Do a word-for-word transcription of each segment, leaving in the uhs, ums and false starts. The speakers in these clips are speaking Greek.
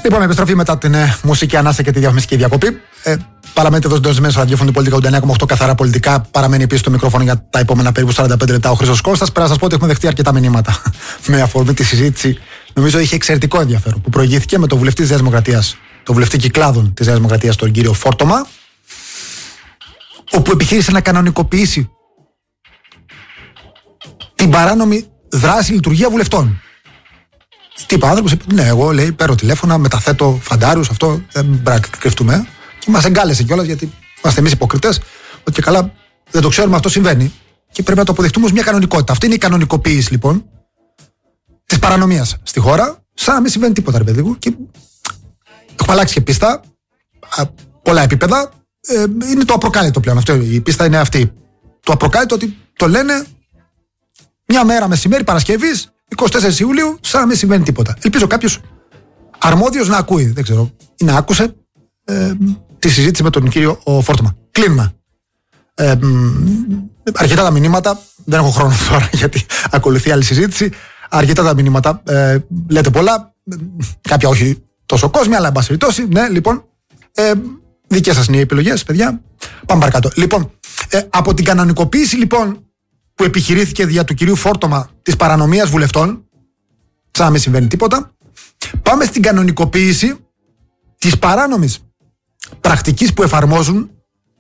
Λοιπόν, επιστροφή μετά την ε, μουσική ανάσα και τη διαφημιστική διακοπή. Ε, παραμένετε εδώ συντονισμένοι στο ραδιόφωνο Πολιτικά ογδόντα εννέα κόμμα οκτώ καθαρά πολιτικά. Παραμένει επίσης το μικρόφωνο για τα επόμενα περίπου σαράντα πέντε λεπτά ο Χρήστος Κώστας. Πρέπει να σας πω ότι έχουμε δεχτεί αρκετά μηνύματα με αφορμή τη συζήτηση. Νομίζω είχε εξαιρετικό ενδιαφέρον που προηγήθηκε με τον βουλευτή της Νέας Δημοκρατίας, τον βουλευτή Κυκλάδων της Νέας Δημοκρατίας, τον κύριο Φόρτωμα, όπου επιχείρησε να κανονικοποιήσει την παράνομη δράση λειτουργία βουλευτών. Τι είπε ο άνθρωπος, ναι, εγώ λέει παίρνω τηλέφωνα, μεταθέτω φαντάριους, αυτό δεν πρέπει να κρυφτούμε. Και μας εγκάλεσε κιόλας γιατί είμαστε εμείς υποκριτές, ότι και καλά δεν το ξέρουμε, αυτό συμβαίνει. Και πρέπει να το αποδεχτούμε ως μια κανονικότητα. Αυτή είναι η κανονικοποίηση λοιπόν της παρανομίας στη χώρα, σαν να μην συμβαίνει τίποτα, ρε παιδί μου. Και έχουμε αλλάξει και πίστα, πολλά επίπεδα. Ε, είναι το απροκάλυπτο πλέον αυτό. Η πίστα είναι αυτή. Το απροκάλυπτο ότι το λένε μια μέρα μεσημέρι Παρασκευής, εικοστή τέταρτη Ιουλίου, σαν να μην συμβαίνει τίποτα. Ελπίζω κάποιος αρμόδιος να ακούει, δεν ξέρω, ή να άκουσε ε, τη συζήτηση με τον κύριο ο Φόρτωμα. Κλείνουμε. Ε, αρκετά τα μηνύματα, δεν έχω χρόνο τώρα γιατί ακολουθεί άλλη συζήτηση. Αρκετά τα μηνύματα, ε, λέτε πολλά, κάποια όχι τόσο κόσμια, αλλά εν πάση περιπτώσει. Ναι, λοιπόν, ε, δικές σας είναι οι επιλογές, παιδιά. Πάμε παρακάτω. Λοιπόν, ε, από την κανονικοποίηση λοιπόν που επιχειρήθηκε δια του κυρίου Φόρτωμα της παρανομίας βουλευτών, σαν να μην συμβαίνει τίποτα, πάμε στην κανονικοποίηση της παράνομης πρακτικής που εφαρμόζουν,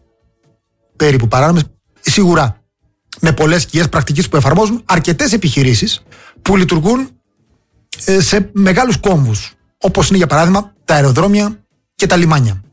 περίπου παράνομης, σίγουρα με πολλές σκιές πρακτικής που εφαρμόζουν αρκετές επιχειρήσεις που λειτουργούν ε, σε μεγάλους κόμβους, όπως είναι για παράδειγμα τα αεροδρόμια και τα λιμάνια.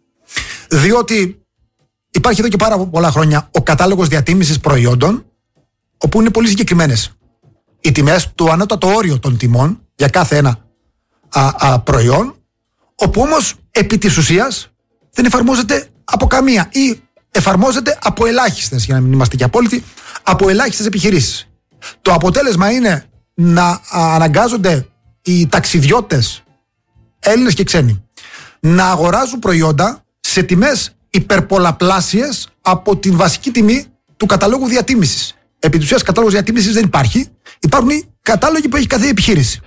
Διότι υπάρχει εδώ και πάρα πολλά χρόνια ο κατάλογος διατίμησης προϊόντων, όπου είναι πολύ συγκεκριμένες οι τιμές, το ανώτατο όριο των τιμών για κάθε ένα α, α, προϊόν, όπου όμως επί της ουσίας δεν εφαρμόζεται από καμία ή εφαρμόζεται από ελάχιστες, για να μην είμαστε και απόλυτοι, από ελάχιστες επιχειρήσεις. Το αποτέλεσμα είναι να αναγκάζονται οι ταξιδιώτες, Έλληνες και ξένοι, να αγοράζουν προϊόντα σε τιμές υπερπολαπλάσιες από την βασική τιμή του καταλόγου διατίμησης. Επί της ουσίας κατάλογος διατίμησης δεν υπάρχει. Υπάρχουν οι κατάλογοι που έχει κάθε επιχείρηση.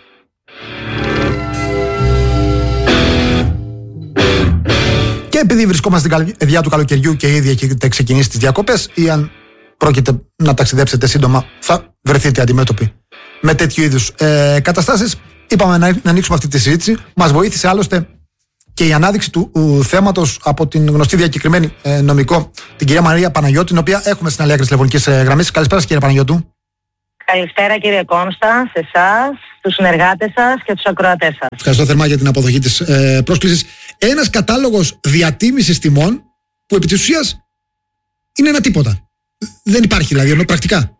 Και επειδή βρισκόμαστε στην καρδιά του καλοκαιριού και ήδη έχετε ξεκινήσει τις διακοπές, ή αν πρόκειται να ταξιδέψετε σύντομα, θα βρεθείτε αντιμέτωποι με τέτοιου είδους ε, καταστάσεις. Είπαμε να, να ανοίξουμε αυτή τη συζήτηση. Μας βοήθησε άλλωστε και η ανάδειξη του ου, θέματος από την γνωστή διακεκριμένη ε, νομικό, την κυρία Μαρία Παναγιώτου, την οποία έχουμε στην άλλη άκρη της τηλεφωνικής ε, γραμμής. Καλησπέρα σας, κύριε Παναγιώτου. Καλησπέρα, κύριε Κόνστα, σε εσάς, τους συνεργάτες σας και τους ακροατές σας. Ευχαριστώ θερμά για την αποδοχή της ε, πρόσκλησης. Ένας κατάλογος διατίμησης τιμών που επί της ουσίας είναι ένα τίποτα. Δεν υπάρχει δηλαδή, ενώ πρακτικά.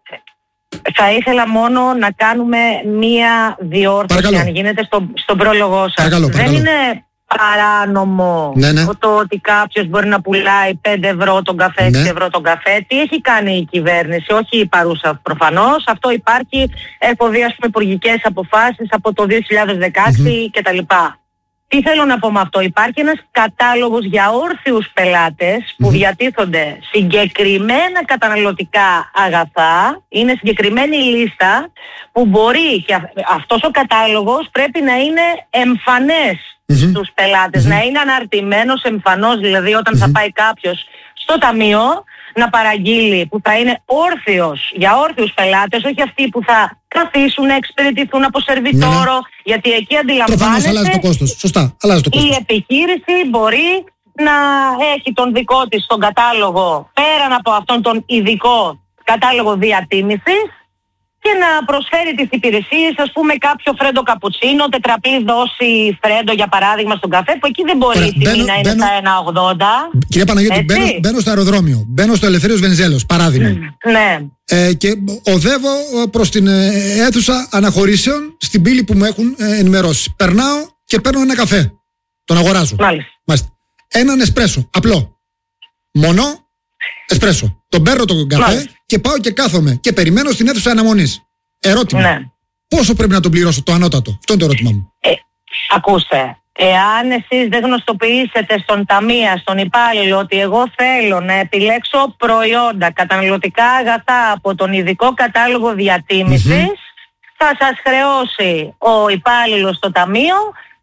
Θα ήθελα μόνο να κάνουμε μία διόρθωση, παρακαλώ, αν γίνεται, στο, στον πρόλογό σας. Παρακαλώ, παρακαλώ. Δεν είναι παράνομο ναι, ναι. το ότι κάποιος μπορεί να πουλάει πέντε ευρώ τον καφέ, έξι ευρώ τον καφέ. Τι έχει κάνει η κυβέρνηση, όχι η παρούσα προφανώς. Αυτό υπάρχει, έχω δει ας πούμε υπουργικές αποφάσεις από το δύο χιλιάδες δεκαέξι mm-hmm. κτλ. Τι θέλω να πω με αυτό? Υπάρχει ένας κατάλογος για όρθιους πελάτες που mm-hmm. διατίθονται συγκεκριμένα καταναλωτικά αγαθά. Είναι συγκεκριμένη λίστα που μπορεί, και αυτός ο κατάλογος πρέπει να είναι εμφανές mm-hmm. στους πελάτες, mm-hmm. να είναι αναρτημένος εμφανώς, δηλαδή όταν mm-hmm. θα πάει κάποιος στο ταμείο να παραγγείλει, που θα είναι όρθιος, για όρθιους πελάτες, όχι αυτοί που θα καθίσουν να εξυπηρετηθούν από σερβιτόρο, ναι, ναι. γιατί εκεί αντιλαμβάνεστε αλλάζει το κόστος. Σωστά, αλλάζει το κόστος. Η επιχείρηση μπορεί να έχει τον δικό της τον κατάλογο, πέραν από αυτόν τον ειδικό κατάλογο διατίμησης, και να προσφέρει τις υπηρεσίες, ας πούμε κάποιο φρέντο καπουτσίνο, τετραπλή δόση φρέντο για παράδειγμα στον καφέ, που εκεί δεν μπορεί Ωραία, η τιμή μπαίνω, να είναι μπαίνω, στα ένα ογδόντα. Κυρία Παναγιώτη, μπαίνω, μπαίνω στο αεροδρόμιο, μπαίνω στο Ελευθέριος Βενιζέλος, παράδειγμα. Ναι. Ε, και οδεύω προς την αίθουσα αναχωρήσεων στην πύλη που μου έχουν ε, ενημερώσει. Περνάω και παίρνω ένα καφέ. Τον αγοράζω. Μάλιστα. Μάλιστα. Έναν εσπρέσο, απλό. Μονό εσπρέσο. Τον παίρνω τον καφέ Μάλιστα. και πάω και κάθομαι και περιμένω στην αίθουσα αναμονής. Ερώτημα. Ναι. Πόσο πρέπει να τον πληρώσω το ανώτατο? Αυτό είναι το ερώτημά μου. Ε, ακούστε, εάν εσείς δεν γνωστοποιήσετε στον ταμεία, στον υπάλληλο, ότι εγώ θέλω να επιλέξω προϊόντα, καταναλωτικά αγαθά από τον ειδικό κατάλογο διατίμησης, mm-hmm. θα σας χρεώσει ο υπάλληλος στο ταμείο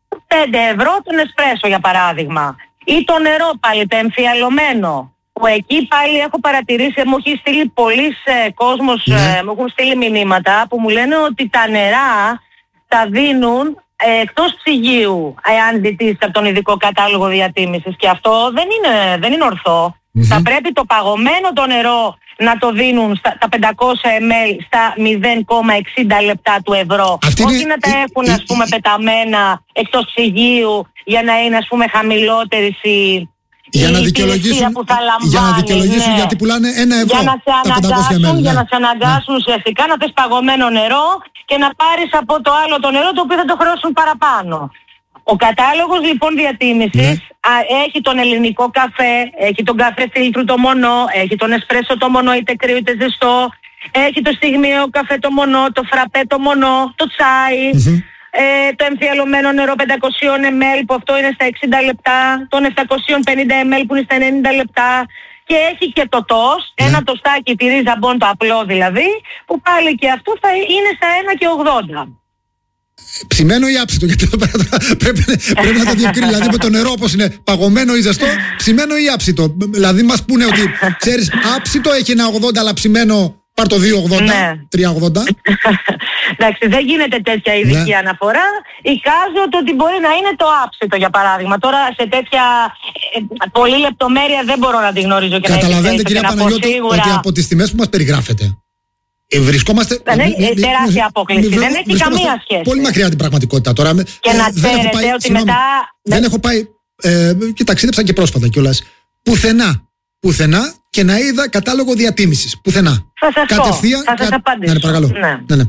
πέντε ευρώ τον εσπρέσο για παράδειγμα. Ή το νερό πάλι, το εμφιαλωμένο. Που εκεί πάλι έχω παρατηρήσει, μου έχει στείλει πολλοί ε, κόσμος, ναι. ε, μου έχουν στείλει μηνύματα που μου λένε ότι τα νερά τα δίνουν ε, εκτός ψυγείου, εάν ζητήσετε από τον ειδικό κατάλογο διατίμησης. Και αυτό δεν είναι, δεν είναι ορθό. Mm-hmm. Θα πρέπει το παγωμένο το νερό να το δίνουν στα, τα πεντακόσια μιλιλίτρα στα μηδέν κόμμα εξήντα λεπτά του ευρώ. Αυτή όχι είναι... να τα έχουν ε, ας πούμε ε, πεταμένα εκτός ψυγείου για να είναι ας πούμε χαμηλότερης η... Για να, δικαιολογήσουν, λαμβάνει, για να δικαιολογήσουν, ναι. γιατί πουλάνε ένα ευρώ. Για να σε αναγκάσουν, ναι. για να σε αναγκάσουν ναι. ουσιαστικά να θες παγωμένο νερό και να πάρεις από το άλλο το νερό το οποίο θα το χρεώσουν παραπάνω. Ο κατάλογος λοιπόν διατίμησης ναι. α, έχει τον ελληνικό καφέ, έχει τον καφέ φίλτρου το μονό, έχει τον εσπρέσο το μονό είτε κρύο είτε ζεστό, έχει το στιγμιαίο καφέ το μονό, το φραπέ το μονό, το τσάι. Mm-hmm. Ε, το εμφιαλωμένο νερό πεντακόσια μιλιλίτρα που αυτό είναι στα εξήντα λεπτά, τον επτακόσια πενήντα μιλιλίτρα που είναι στα ενενήντα λεπτά και έχει και το τος, yeah. ένα τοστάκι τη ρίζα μπον το απλό δηλαδή, που πάλι και αυτό θα είναι στα ένα και ογδόντα. Ψημένο ή άψητο, γιατί εδώ πέρα πρέπει, πρέπει να το διευκρινίσει. Δηλαδή με το νερό όπως είναι παγωμένο ή ζεστό, ψημένο ή άψητο. Δηλαδή μας πούνε ότι ξέρεις, άψητο έχει ένα ογδόντα, αλλά ψημένο πάρ' το δύο ογδόντα, ναι. τρία ογδόντα. Εντάξει, δεν γίνεται τέτοια ειδική ναι. αναφορά. Εικάζω το ότι μπορεί να είναι το άψητο για παράδειγμα. Τώρα σε τέτοια ε, πολλή λεπτομέρεια δεν μπορώ να τη γνωρίζω και καταλαβαίνετε, να κυρία Παναγιώτου, σίγουρα... ότι από τις τιμές που μας περιγράφετε ε, βρισκόμαστε... Δεν έχει ε, τεράστια απόκληση, δεν έχει καμία σχέση. Πολύ μακριά από την πραγματικότητα τώρα. Και ε, να ξέρετε πάει, ότι συγνώμη, μετά... Δεν έχω πάει ε, και ταξίδεψα και πρόσφατα κιόλας. Πουθενά, πουθενά και να είδα κατάλογο διατίμησης. Πουθενά. Θα σας Κατευθείαν, πω, θα σας κα... απαντήσω. Ναι, ναι, παρακαλώ. Ναι. Ναι, ναι.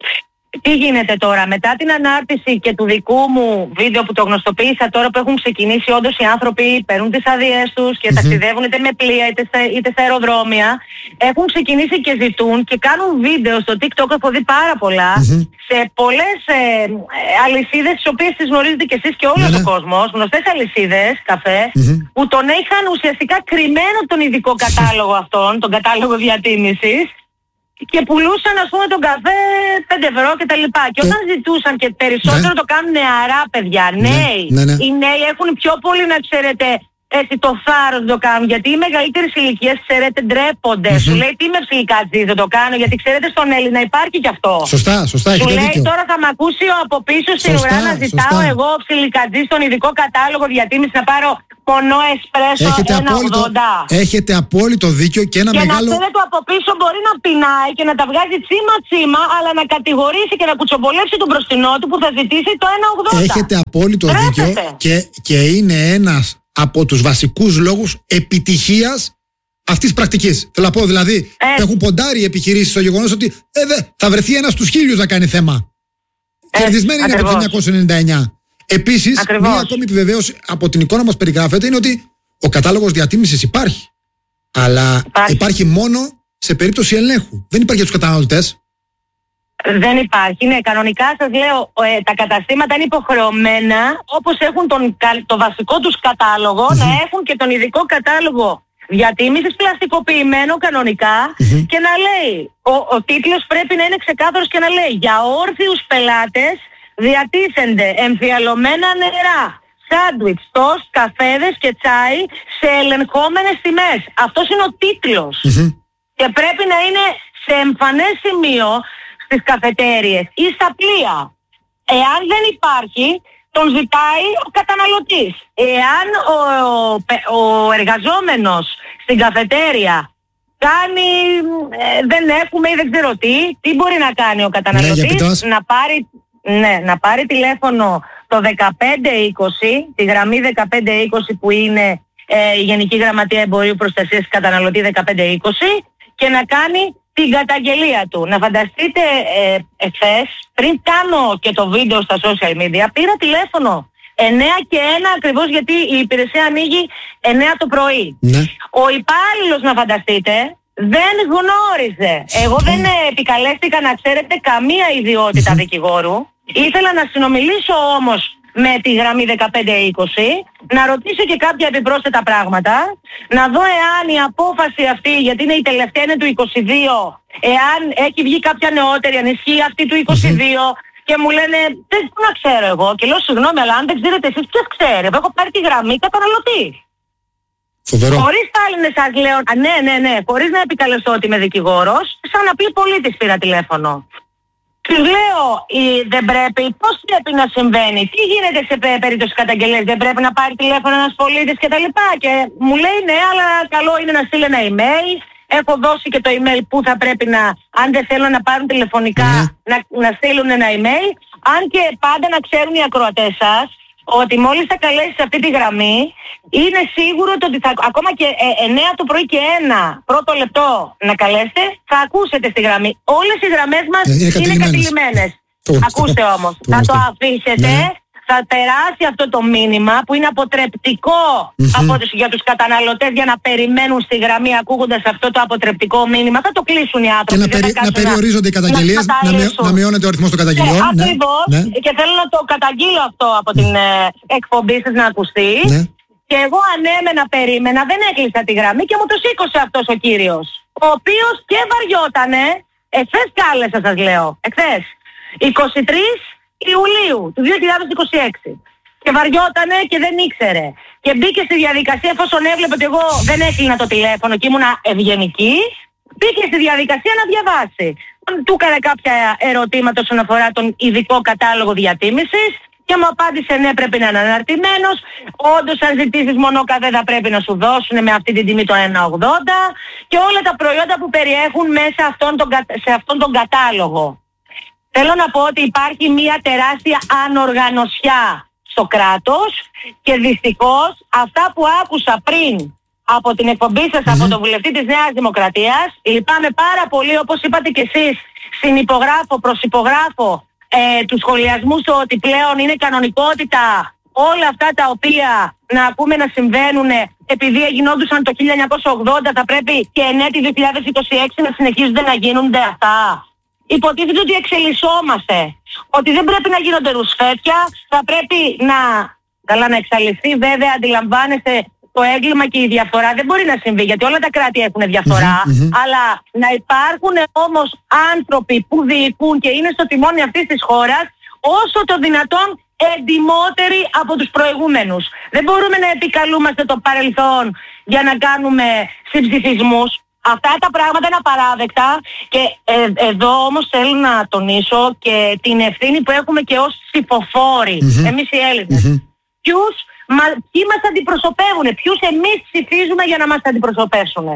Τι γίνεται τώρα, μετά την ανάρτηση και του δικού μου βίντεο που το γνωστοποίησα τώρα που έχουν ξεκινήσει όντως οι άνθρωποι παίρνουν τις άδειές τους και mm-hmm. ταξιδεύουν είτε με πλοία είτε στα, είτε στα αεροδρόμια, έχουν ξεκινήσει και ζητούν και κάνουν βίντεο στο TikTok, έχω δει πάρα πολλά, mm-hmm. σε πολλές ε, αλυσίδες τις οποίες τις γνωρίζετε κι εσείς και όλος mm-hmm. ο κόσμος, γνωστές αλυσίδες καφέ, mm-hmm. που τον είχαν ουσιαστικά κρυμμένο τον ειδικό κατάλογο αυτόν, τον κατάλογο διατίμησης, και πουλούσαν ας πούμε τον καφέ πέντε ευρώ και τα λοιπά. Και όταν ζητούσαν και περισσότερο ναι. το κάνουν νεαρά παιδιά, ναι. νέοι, ναι, ναι. οι νέοι έχουν πιο πολύ να ξέρετε έτσι το θάρρος να το κάνουν. Γιατί οι μεγαλύτερες ηλικίες ξέρετε ντρέπονται. Mm-hmm. Σου λέει τι με ψιλικάτζης δεν το κάνω, γιατί ξέρετε στον Έλληνα υπάρχει κι αυτό. Σωστά, σωστά. Σου λέει δίκιο. Τώρα θα μ' ακούσει από πίσω στην ουρά να ζητάω σωστά. εγώ ψιλικάτζη στον ειδικό κατάλογο διατίμηση να πάρω πονό εσπρέσο ένα ογδόντα. Έχετε απόλυτο δίκιο και ένα και μεγάλο... Και να ξέρετε από πίσω μπορεί να πεινάει και να τα βγάζει τσίμα τσίμα, αλλά να κατηγορήσει και να κουτσομπολέψει τον μπροστινό του που θα ζητήσει το ένα ογδόντα. Έχετε απόλυτο Ρέπετε. δίκιο και, και είναι ένας από τους βασικούς λόγους επιτυχίας αυτής της πρακτικής. Θέλω να πω δηλαδή, ε. έχουν ποντάρει οι επιχειρήσεις στο γεγονός ότι ε, δε, θα βρεθεί ένας στους χίλιους να κάνει θέμα. Ε, Κερδισμένη είναι από το χίλια εννιακόσια ενενήντα εννιά. Επίσης, ακριβώς. μία ακόμη επιβεβαίωση από την εικόνα μας περιγράφεται είναι ότι ο κατάλογος διατίμησης υπάρχει. Αλλά υπάρχει, υπάρχει μόνο σε περίπτωση ελέγχου. Δεν υπάρχει για τους καταναλωτές. Δεν υπάρχει. Ναι, κανονικά σας λέω, ε, τα καταστήματα είναι υποχρεωμένα, όπως έχουν τον, το βασικό τους κατάλογο, mm-hmm. να έχουν και τον ειδικό κατάλογο διατίμησης πλαστικοποιημένο κανονικά mm-hmm. και να λέει, ο, ο τίτλος πρέπει να είναι ξεκάθαρος και να λέει για όρθιους πελάτες διατίθενται εμφιαλωμένα νερά, σάντουιτς, τόστ, καφέδες και τσάι σε ελεγχόμενες τιμές. Αυτός είναι ο τίτλος. Mm-hmm. Και πρέπει να είναι σε εμφανές σημείο στις καφετέριες ή στα πλοία. Εάν δεν υπάρχει, τον ζητάει ο καταναλωτής. Εάν ο, ο, ο εργαζόμενος στην καφετέρια κάνει, ε, δεν έχουμε ή δεν ξέρω τι, τι μπορεί να κάνει ο καταναλωτής? Ναι, να πάρει... Ναι, να πάρει τηλέφωνο το δεκαπέντε είκοσι, τη γραμμή δεκαπέντε είκοσι που είναι ε, η Γενική Γραμματεία Εμπορίου Προστασίας Καταναλωτή δεκαπέντε είκοσι και να κάνει την καταγγελία του. Να φανταστείτε ε, εχθές, πριν κάνω και το βίντεο στα social media, πήρα τηλέφωνο εννιά και ένα ακριβώς γιατί η υπηρεσία ανοίγει εννιά το πρωί. Ναι. Ο υπάλληλος, να φανταστείτε, δεν γνώριζε. Εγώ δεν επικαλέστηκα, να ξέρετε, καμία ιδιότητα mm-hmm. δικηγόρου. Ήθελα να συνομιλήσω όμως με τη γραμμή δεκαπέντε είκοσι, να ρωτήσω και κάποια επιπρόσθετα πράγματα, να δω εάν η απόφαση αυτή, γιατί είναι η τελευταία, είναι του είκοσι δύο, εάν έχει βγει κάποια νεότερη, αν ισχύει αυτή του είκοσι δύο, mm-hmm. Και μου λένε, δεν να ξέρω εγώ. Και λέω, συγγνώμη, αλλά αν δεν ξέρετε εσείς, ποιος ξέρει? Εγώ έχω πάρει τη γραμμή καταναλωτή. Φοβερό. Χωρίς πάλι να σας λέω, α, ναι, ναι, ναι, χωρίς να επικαλεστώ ότι είμαι δικηγόρος, σαν να πει πολίτης πήρα τηλέφωνο. Τους λέω, δεν πρέπει, πώς πρέπει να συμβαίνει, τι γίνεται σε περίπτωση καταγγελίας, δεν πρέπει να πάρει τηλέφωνο ένας πολίτης κτλ. Και μου λέει, ναι, αλλά καλό είναι να στείλει ένα email. Έχω δώσει και το email που θα πρέπει να, αν δεν θέλουν να πάρουν τηλεφωνικά, mm. να, να στείλουν ένα email. Αν και πάντα να ξέρουν οι ακροατές σας, ότι μόλις θα καλέσεις αυτή τη γραμμή, είναι σίγουρο ότι θα, ακόμα και ε, εννιά το πρωί και ένα πρώτο λεπτό να καλέσετε, θα ακούσετε στη γραμμή. Όλες οι γραμμές μας ε, είναι, είναι κατηλημμένες. Ακούστε όμως, θα το αφήσετε, ναι. Θα περάσει αυτό το μήνυμα που είναι αποτρεπτικό mm-hmm. από τους, για τους καταναλωτές για να περιμένουν στη γραμμή ακούγοντας αυτό το αποτρεπτικό μήνυμα. Θα το κλείσουν οι άνθρωποι. Και να, περι, να περιορίζονται οι καταγγελίες, να, να, μειώ, να μειώνεται ο αριθμός των καταγγελιών. Ναι, ακριβώς. Ναι. Και θέλω να το καταγγείλω αυτό από την ε, εκπομπή σας να ακουστεί. Ναι. Και εγώ ανέμενα, περίμενα, δεν έκλεισα τη γραμμή και μου το σήκωσε αυτός ο κύριος. Ο οποίος και βαριότανε, εχθές κάλεσα σας λέω, εχθές, είκοσι τρεις Ιουλίου του δύο χιλιάδες είκοσι έξι. Και βαριότανε και δεν ήξερε. Και μπήκε στη διαδικασία, εφόσον έβλεπε ότι εγώ δεν έκλεινα το τηλέφωνο και ήμουνα ευγενική, μπήκε στη διαδικασία να διαβάσει. Του έκανε κάποια ερωτήματα όσον αφορά τον ειδικό κατάλογο διατίμησης και μου απάντησε ναι, πρέπει να είναι αναρτημένος. Όντως αν ζητήσεις μόνο καφέ θα πρέπει να σου δώσουν με αυτή την τιμή το ένα ογδόντα και όλα τα προϊόντα που περιέχουν μέσα αυτόν τον, σε αυτόν τον κατάλογο. Θέλω να πω ότι υπάρχει μια τεράστια ανοργανωσιά στο κράτος και δυστυχώς αυτά που άκουσα πριν από την εκπομπή σας mm-hmm. από τον βουλευτή της Νέας Δημοκρατίας, λυπάμαι πάρα πολύ, όπως είπατε και εσείς, συνυπογράφω, προσυπογράφω ε, τους σχολιασμούς ότι πλέον είναι κανονικότητα όλα αυτά τα οποία να ακούμε να συμβαίνουν επειδή γινόντουσαν το χίλια εννιακόσια ογδόντα, θα πρέπει και εν έτη δύο χιλιάδες είκοσι έξι να συνεχίζονται να γίνονται αυτά. Υποτίθεται ότι εξελισσόμαστε, ότι δεν πρέπει να γίνονται ρουσφέτια, θα πρέπει να, καλά, να εξαλειφθεί. Βέβαια αντιλαμβάνεστε το έγκλημα και η διαφθορά δεν μπορεί να συμβεί γιατί όλα τα κράτη έχουν διαφθορά, mm-hmm. αλλά να υπάρχουν όμως άνθρωποι που διοικούν και είναι στο τιμόνι αυτής της χώρας όσο το δυνατόν εντιμότεροι από τους προηγούμενους. Δεν μπορούμε να επικαλούμαστε το παρελθόν για να κάνουμε συμψηφισμούς. Αυτά τα πράγματα είναι απαράδεκτα και ε, εδώ όμως θέλω να τονίσω και την ευθύνη που έχουμε και ως ψηφοφόροι, mm-hmm. εμείς οι Έλληνες. Mm-hmm. Ποιους, μα, ποιοι μας αντιπροσωπεύουν, ποιους εμείς ψηφίζουμε για να μας αντιπροσωπεύσουν.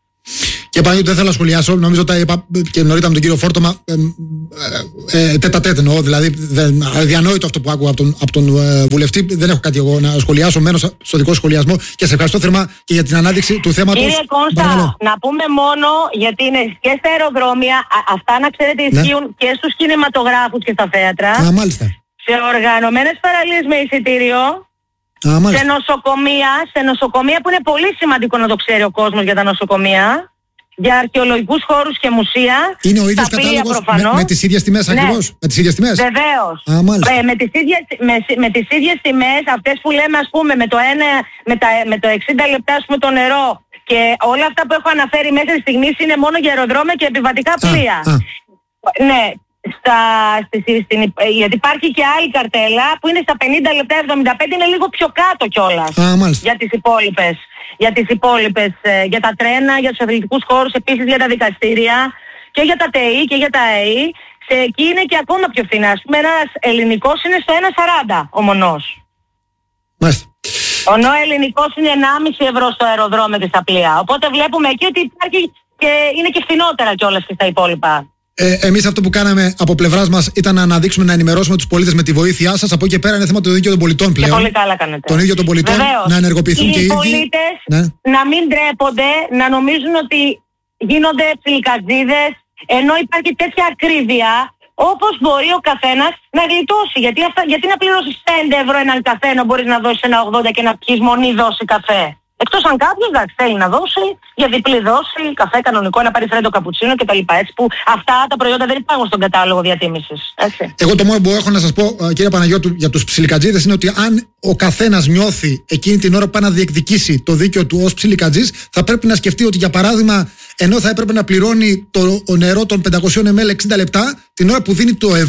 Και πάλι δεν θέλω να σχολιάσω, νομίζω τα είπα και νωρίτερα με τον κύριο Φόρτωμα, ε, ε, ε, τέτα τέτ εννοώ, δηλαδή δεν, αδιανόητο αυτό που άκουγα από τον, από τον ε, βουλευτή, δεν έχω κάτι εγώ να σχολιάσω, μένω στο δικό σχολιασμό και σε ευχαριστώ θερμά και για την ανάδειξη του θέματος. Κύριε Κόνστα, παρακαλώ. Να πούμε μόνο, γιατί είναι και στα αεροδρόμια, α, αυτά να ξέρετε ισχύουν ναι. και στους κινηματογράφους και στα θέατρα, α, μάλιστα. σε οργανωμένες παραλίες με εισιτήριο, α, σε νοσοκομεία, σε νοσοκομεία που είναι πολύ σημαντικό να το ξέρει ο κόσμος για τα νοσοκομεία, για αρχαιολογικούς χώρους και μουσεία. Είναι ο ίδιος κατάλογος με, με τις ίδιες τιμές ναι. ακριβώς, με τις ίδιες τιμές. Βεβαίως. Α, ε, με, τις ίδιες, με, με τις ίδιες τιμές, αυτές που λέμε ας πούμε με το, ένα, με τα, με το εξήντα λεπτά ας πούμε το νερό και όλα αυτά που έχω αναφέρει μέχρι στιγμής είναι μόνο για αεροδρόμια και επιβατικά πλοία. Α, α. Ναι. Στα, στη, στην, γιατί υπάρχει και άλλη καρτέλα που είναι στα πενήντα λεπτά, εβδομήντα πέντε, είναι λίγο πιο κάτω κιόλας για τις υπόλοιπες, για τις υπόλοιπες, για τα τρένα, για τους αθλητικούς χώρους, επίσης για τα δικαστήρια και για τα ΤΕΗ και για τα ΑΕΗ. Σε εκεί είναι και ακόμα πιο φθηνά. Ας πούμε ένας ελληνικός είναι στο ένα σαράντα ο μονός. Μάλιστα. Ο νο ελληνικός είναι ενάμιση ευρώ στο αεροδρόμιο και στα πλοία. Οπότε βλέπουμε εκεί ότι υπάρχει και είναι και φθηνότερα κιόλας και στα υπόλοιπα. Ε, εμείς αυτό που κάναμε από πλευράς μας ήταν να αναδείξουμε, να ενημερώσουμε τους πολίτες με τη βοήθειά σας. Από εκεί πέρα είναι θέμα του δίκαιου των πολιτών πλέον. Και πολύ καλά κάνετε. Τον ίδιο των πολιτών. Βεβαίως. Να ενεργοποιηθούν οι και οι ίδιοι. Οι πολίτες ναι. να μην ντρέπονται, να νομίζουν ότι γίνονται ψιλικατζίδες, ενώ υπάρχει τέτοια ακρίβεια, όπως μπορεί ο καθένας να γλιτώσει. Γιατί, αυτά, γιατί να πληρώσεις πέντε ευρώ έναν καφέ, ενώ μπορείς να δώσεις ένα ογδόντα και να πιεις μονή δόση καφέ. Εκτός αν κάποιος εντάξει, θέλει να δώσει για διπλή δόση, καφέ κανονικό, να πάρει φρέντο καπουτσίνο κτλ. Έτσι που αυτά τα προϊόντα δεν υπάρχουν στον κατάλογο διατίμησης. Έτσι. Εγώ το μόνο που έχω να σας πω, κύριε Παναγιώτου, για τους ψιλικατζίδες είναι ότι αν ο καθένας νιώθει εκείνη την ώρα που πάει να διεκδικήσει το δίκαιο του ως ψιλικατζής, θα πρέπει να σκεφτεί ότι για παράδειγμα, ενώ θα έπρεπε να πληρώνει το νερό των πεντακόσια μιλιλίτρων εξήντα λεπτά, την ώρα που δίνει το ευρώ,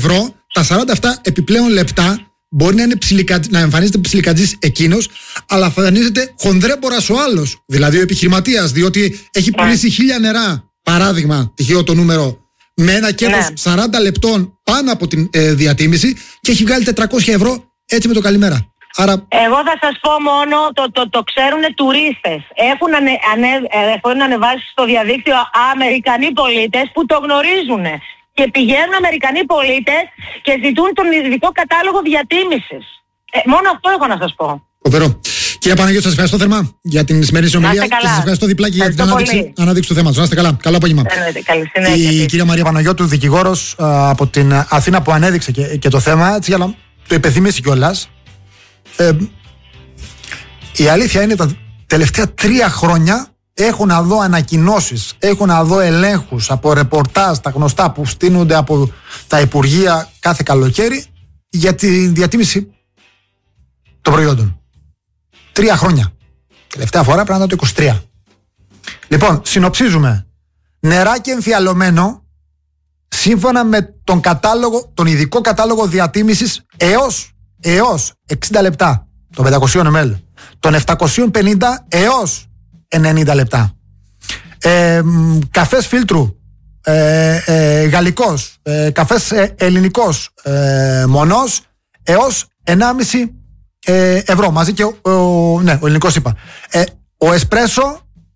τα σαράντα επτά επιπλέον λεπτά μπορεί να, είναι ψιλικα... να εμφανίζεται ψιλικατζής εκείνος, αλλά θα εμφανίζεται χονδρέμπορας ο άλλος. Δηλαδή ο επιχειρηματίας, διότι έχει πουλήσει χίλια νερά, παράδειγμα, τυχαίο το νούμερο, με ένα κέρδος ναι. σαράντα λεπτών πάνω από την ε, διατίμηση και έχει βγάλει τετρακόσια ευρώ έτσι με το καλημέρα. Άρα... Εγώ θα σας πω μόνο, το, το, το ξέρουν τουρίστες. Έχουν, ανε, ανε, έχουν ανεβάσει στο διαδίκτυο Αμερικανοί πολίτες που το γνωρίζουν. Και πηγαίνουν Αμερικανοί πολίτες και ζητούν τον ειδικό κατάλογο διατίμησης. Ε, μόνο αυτό έχω να σας πω. Φοβερό. Κυρία Παναγιώτη, σας ευχαριστώ θερμά για την σημερινή συνομιλία και σας ευχαριστώ διπλά και για την ανάδειξη, ανάδειξη του θέματος. Να είστε καλά. Καλό απόγευμα. Καλή συνέχεια. Η κυρία Μαρία Παναγιώτου, δικηγόρος από την Αθήνα που ανέδειξε και, και το θέμα, έτσι, αλλά το υπενθυμίσει κιόλας. Ε, η αλήθεια είναι τα τελευταία τρία χρόνια έχω να δω ανακοινώσεις, έχω να δω ελέγχους από ρεπορτάζ, τα γνωστά που στείνονται από τα Υπουργεία κάθε καλοκαίρι για τη διατίμηση των προϊόντων. Τρία χρόνια. Τελευταία φορά πρέπει να ήταν το είκοσι τρία. Λοιπόν, συνοψίζουμε. Νεράκι εμφιαλωμένο σύμφωνα με τον κατάλογο, τον ειδικό κατάλογο διατίμησης έως, έως εξήντα λεπτά των πεντακόσια μιλιλίτρων, των επτακόσια πενήντα έως ενενήντα λεπτά. Ε, καφές φίλτρου ε, ε, γαλλικός, ε, καφές ε, ελληνικός ε, μονός έως ενάμιση ε, ευρώ μαζί και ο, ο, ναι, ο ελληνικός είπα. Ε, ο εσπρέσο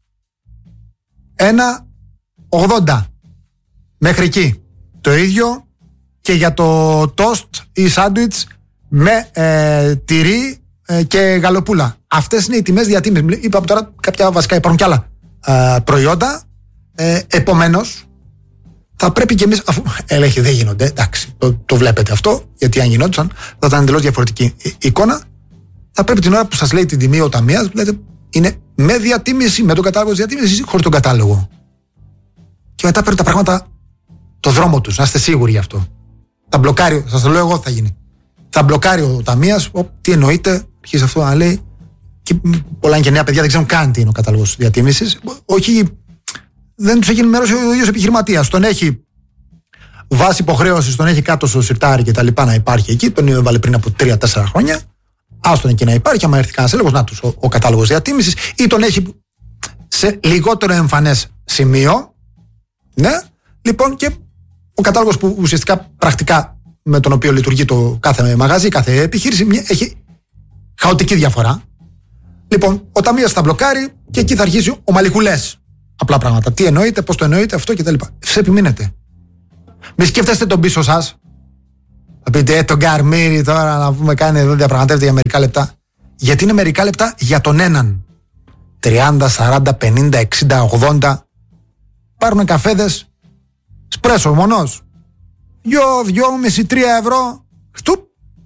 ένα ογδόντα μέχρι εκεί. Το ίδιο και για το τόστ ή σάντουιτς με ε, τυρί ε, και γαλοπούλα. Αυτές είναι οι τιμές διατίμησης. Είπαμε τώρα κάποια βασικά, υπάρχουν και άλλα ε, προϊόντα. Ε, επομένως, θα πρέπει και εμείς, αφού ελέγχοι δεν γίνονται, εντάξει, το, το βλέπετε αυτό, γιατί αν γινόντουσαν θα ήταν εντελώς διαφορετική η, εικόνα. Θα πρέπει την ώρα που σας λέει την τιμή ο ταμείας, λέτε, είναι με διατίμηση, με τον κατάλογο της διατίμησης ή χωρίς τον κατάλογο. Και μετά παίρνουν τα πράγματα το δρόμο τους, να είστε σίγουροι γι' αυτό. Θα μπλοκάρει, σας το λέω εγώ, θα γίνει. Θα μπλοκάρει ο ταμείας, τι εννοείται, αρχίζει αυτό να λέει. Και πολλά και νέα παιδιά δεν ξέρουν καν τι είναι ο κατάλογος διατίμησης. Όχι, δεν τους έχει ενημερώσει ο ίδιος επιχειρηματίας. Τον έχει βάσει υποχρέωσης, τον έχει κάτω στο σιρτάρι και τα λοιπά να υπάρχει εκεί. Τον έβαλε πριν από τρία τέσσερα χρόνια. Άστον εκεί να υπάρχει. Άμα έρθει κανένας έλεγχος, να τους ο, ο κατάλογος διατίμησης, ή τον έχει σε λιγότερο εμφανές σημείο. Ναι, λοιπόν, και ο κατάλογος που ουσιαστικά πρακτικά με τον οποίο λειτουργεί το κάθε μαγαζί, κάθε επιχείρηση, έχει χαοτική διαφορά. Λοιπόν, ο ταμείας θα μπλοκάρει και εκεί θα αρχίσει ο μαλικουλές. Απλά πράγματα. Τι εννοείται, πώς το εννοείται, αυτό κτλ. Σε επιμείνετε. Μη σκέφτεστε τον πίσω σας. Θα πείτε, ε, τον Καρμύρι τώρα να πούμε κάνει εδώ διαπραγματεύεται για μερικά λεπτά. Γιατί είναι μερικά λεπτά για τον έναν. τριάντα, σαράντα, πενήντα, εξήντα, ογδόντα. Πάρουν καφέδες. Σπρέσο μονός. Δυο, δυόμισι, τρία ευρώ. Χτουπ.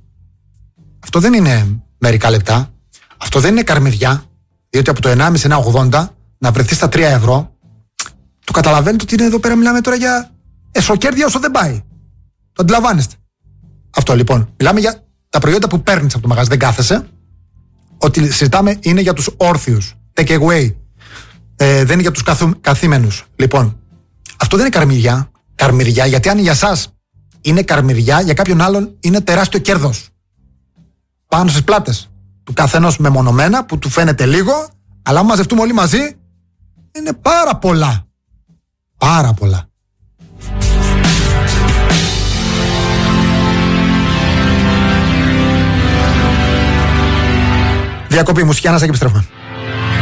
Αυτό δεν είναι μερικά λεπτά. Αυτό δεν είναι καρμυριά. Διότι από το ενάμιση ένα ογδόντα να βρεθεί στα τρία ευρώ. Το καταλαβαίνετε ότι είναι εδώ πέρα, μιλάμε τώρα για εσωκέρδια όσο δεν πάει. Το αντιλαμβάνεστε. Αυτό λοιπόν. Μιλάμε για τα προϊόντα που παίρνεις από το μαγαζί. Δεν κάθεσαι. Ότι συζητάμε είναι για τους όρθιους. Take away. Ε, δεν είναι για τους καθου, καθήμενους. Λοιπόν, αυτό δεν είναι καρμυριά. Καρμυριά, γιατί αν για σας είναι καρμυριά, για κάποιον άλλον είναι τεράστιο κέρδος. Πάνω στις πλάτες του καθενός μεμονωμένα, που του φαίνεται λίγο, αλλά αν μαζευτούμε όλοι μαζί, είναι πάρα πολλά. Πάρα πολλά. Διακοπή μουσική, ανάσα και επιστρέφουμε.